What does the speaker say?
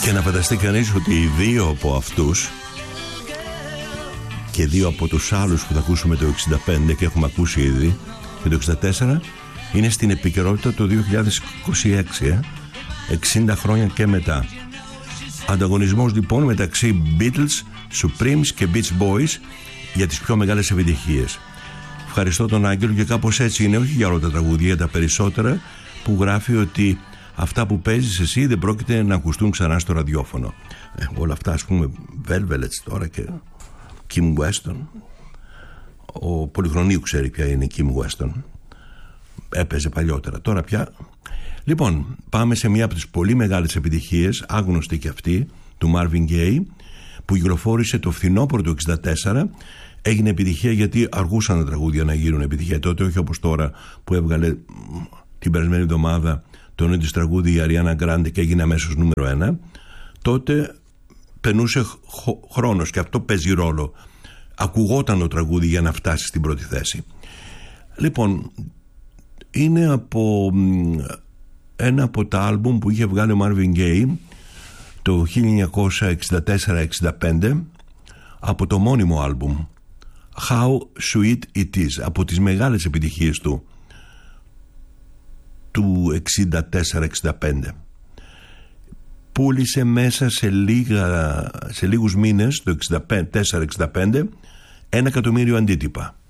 Και να φανταστεί κανείς ότι οι δύο από αυτούς και δύο από τους άλλους που θα ακούσουμε το 65 και έχουμε ακούσει ήδη και το 64 είναι στην επικαιρότητα το 2026, 60 χρόνια και μετά. Ανταγωνισμός λοιπόν μεταξύ Beatles, Supremes και Beach Boys για τις πιο μεγάλες επιτυχίες. Ευχαριστώ τον Άγγελο, και κάπως έτσι είναι, όχι για όλα τα τραγούδια, για τα περισσότερα, που γράφει ότι αυτά που παίζεις εσύ δεν πρόκειται να ακουστούν ξανά στο ραδιόφωνο. Όλα αυτά, ας πούμε, Velvets τώρα και Kim Weston. Ο Πολυχρονίου ξέρει ποια είναι η Kim Weston. Έπαιζε παλιότερα, τώρα πια. Λοιπόν, πάμε σε μια από τις πολύ μεγάλες επιτυχίες, άγνωστη και αυτή, του Marvin Gaye, που κυκλοφόρησε το φθινόπωρο του 64. Έγινε επιτυχία γιατί αργούσαν τα τραγούδια να γίνουν επιτυχία τότε, όχι όπως τώρα που έβγαλε την περασμένη εβδομάδα το νέο της τραγούδι η Αριάνα Γκράντε και έγινε αμέσως νούμερο 1. Τότε περνούσε χρόνος και αυτό παίζει ρόλο. Ακουγόταν το τραγούδι για να φτάσει στην πρώτη θέση. Λοιπόν, είναι από ένα από τα άλμπουμ που είχε βγάλει ο Marvin Gaye το 1964-65, από το μόνιμο άλμπουμ How Sweet It Is, από τις μεγάλες επιτυχίες του 64-65. Πούλησε μέσα σε λίγους μήνες, το 64-65, 1 εκατομμύριο αντίτυπα.